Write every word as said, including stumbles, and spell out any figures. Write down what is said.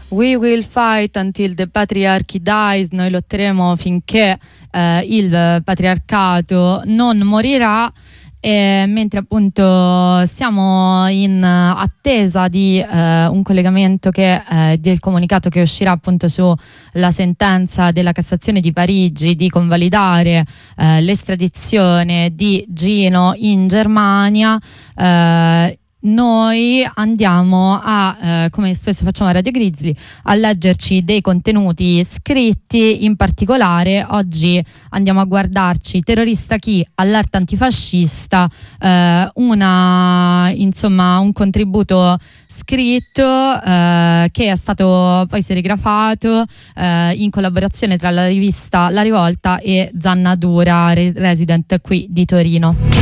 We will fight until the patriarchy dies. Noi lotteremo finché eh, il patriarcato non morirà. E mentre appunto siamo in attesa di eh, un collegamento che eh, del comunicato che uscirà appunto sulla sentenza della Cassazione di Parigi di convalidare eh, l'estradizione di Gino in Germania, eh, noi andiamo a, eh, come spesso facciamo a Radio Grizzly, a leggerci dei contenuti scritti. In particolare oggi andiamo a guardarci Terrorista chi? Allerta antifascista, eh, una, insomma, un contributo scritto eh, che è stato poi serigrafato eh, in collaborazione tra la rivista La Rivolta e Zanna Dura, re- resident qui di Torino.